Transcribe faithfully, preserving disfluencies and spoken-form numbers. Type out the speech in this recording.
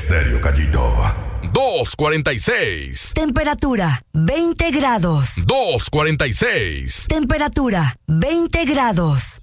Estéreo Gallito. dos cuarenta y seis. Temperatura veinte grados. dos cuarenta y seis. Temperatura veinte grados.